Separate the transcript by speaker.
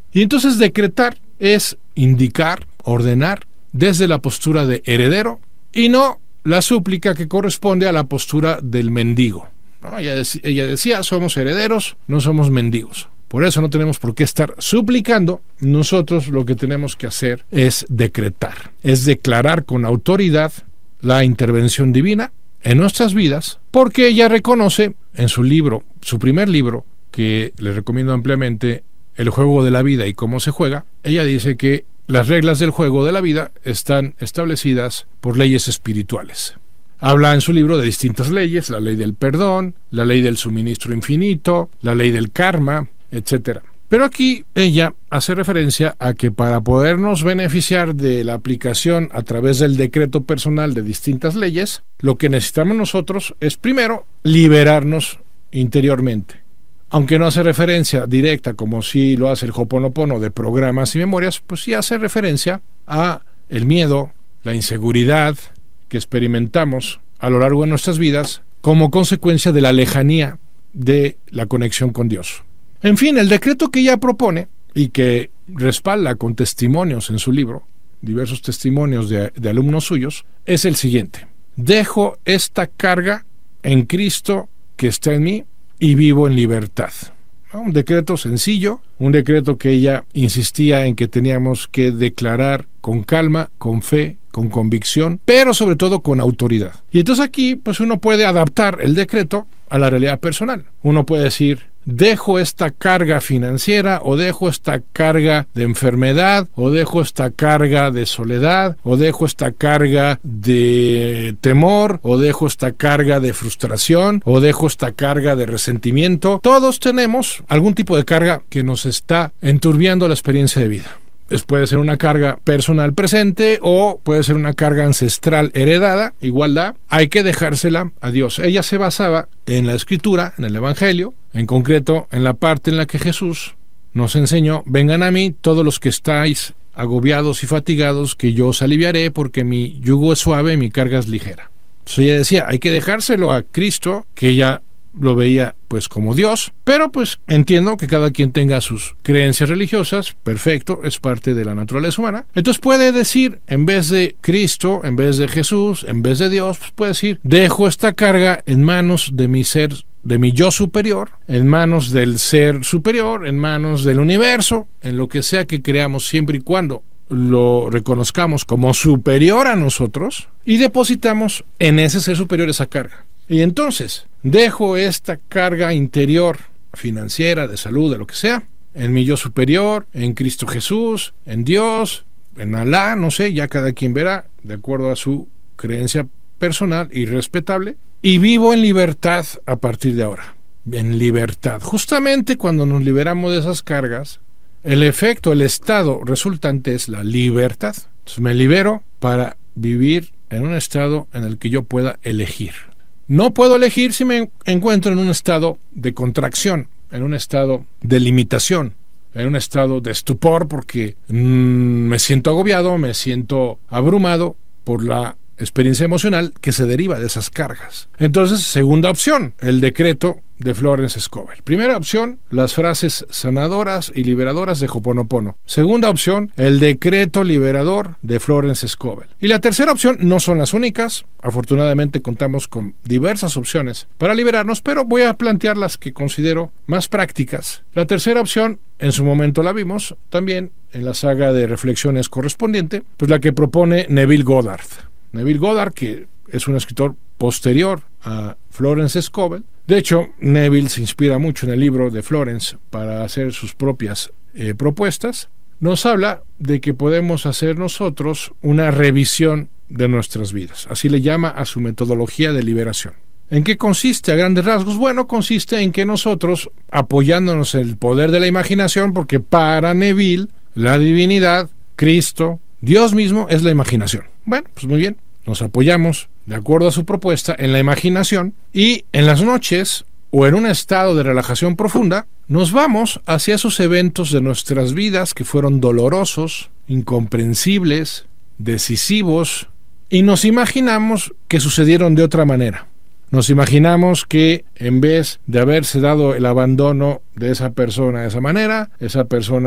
Speaker 1: Y entonces decretar es indicar, ordenar, desde la postura de heredero y no la súplica que corresponde a la postura del mendigo. ¿No? Ella decía, somos herederos, no somos mendigos. Por eso no tenemos por qué estar suplicando. Nosotros lo que tenemos que hacer es decretar, es declarar con autoridad la intervención divina en nuestras vidas, porque ella reconoce en su libro, su primer libro, que le recomiendo ampliamente, El juego de la vida y cómo se juega, ella dice que las reglas del juego de la vida están establecidas por leyes espirituales. Habla en su libro de distintas leyes, la ley del perdón, la ley del suministro infinito, la ley del karma, etc. Pero aquí ella hace referencia a que para podernos beneficiar de la aplicación a través del decreto personal de distintas leyes, lo que necesitamos nosotros es primero liberarnos interiormente. Aunque no hace referencia directa, como sí lo hace el Ho'oponopono de programas y memorias, pues sí hace referencia a el miedo, la inseguridad que experimentamos a lo largo de nuestras vidas como consecuencia de la lejanía de la conexión con Dios. En fin, el decreto que ella propone y que respalda con testimonios en su libro, diversos testimonios de alumnos suyos, es el siguiente: dejo esta carga en Cristo que está en mí y vivo en libertad. Un decreto sencillo, un decreto que ella insistía en que teníamos que declarar con calma, con fe, con convicción, pero sobre todo con autoridad. Y entonces aquí pues uno puede adaptar el decreto a la realidad personal. Uno puede decir, dejo esta carga financiera, o dejo esta carga de enfermedad, o dejo esta carga de soledad, o dejo esta carga de temor, o dejo esta carga de frustración, o dejo esta carga de resentimiento. Todos tenemos algún tipo de carga que nos está enturbiando la experiencia de vida. Puede ser una carga personal presente o puede ser una carga ancestral heredada, igual da, hay que dejársela a Dios. Ella se basaba en la Escritura, en el Evangelio, en concreto en la parte en la que Jesús nos enseñó, vengan a mí todos los que estáis agobiados y fatigados, que yo os aliviaré, porque mi yugo es suave y mi carga es ligera. Entonces ella decía, hay que dejárselo a Cristo, que ella lo veía pues como Dios, pero pues entiendo que cada quien tenga sus creencias religiosas, perfecto, es parte de la naturaleza humana. Entonces puede decir, en vez de Cristo, en vez de Jesús, en vez de Dios, pues puede decir, dejo esta carga en manos de mi ser, de mi yo superior, en manos del ser superior, en manos del universo, en lo que sea que creamos, siempre y cuando lo reconozcamos como superior a nosotros, y depositamos en ese ser superior esa carga. Y entonces, dejo esta carga interior, financiera, de salud, de lo que sea, en mi yo superior, en Cristo Jesús, en Dios, en Alá, no sé, ya cada quien verá, de acuerdo a su creencia personal y respetable, y vivo en libertad a partir de ahora. En libertad. Justamente cuando nos liberamos de esas cargas, el efecto, el estado resultante es la libertad. Entonces me libero para vivir en un estado en el que yo pueda elegir. No puedo elegir si me encuentro en un estado de contracción, en un estado de limitación, en un estado de estupor, porque me siento agobiado, me siento abrumado por la experiencia emocional que se deriva de esas cargas. Entonces, segunda opción, el decreto de Florence Scovel. Primera opción, las frases sanadoras y liberadoras de Ho'oponopono. Segunda opción, el decreto liberador de Florence Scovel. Y la tercera opción, no son las únicas. Afortunadamente contamos con diversas opciones para liberarnos, pero voy a plantear las que considero más prácticas. La tercera opción, en su momento la vimos también en la saga de reflexiones correspondiente, pues la que propone Neville Goddard. Neville Goddard, que es un escritor posterior a Florence Scovel. De hecho, Neville se inspira mucho en el libro de Florence para hacer sus propias propuestas. Nos habla de que podemos hacer nosotros una revisión de nuestras vidas. Así le llama a su metodología de liberación. ¿En qué consiste a grandes rasgos? Bueno, consiste en que nosotros, apoyándonos en el poder de la imaginación, porque para Neville, la divinidad, Cristo, Dios mismo es la imaginación. Bueno, pues muy bien, nos apoyamos, de acuerdo a su propuesta, en la imaginación, y en las noches, o en un estado de relajación profunda, nos vamos hacia esos eventos de nuestras vidas que fueron dolorosos, incomprensibles, decisivos, y nos imaginamos que sucedieron de otra manera. Nos imaginamos que en vez de haberse dado el abandono de esa persona de esa manera, esa persona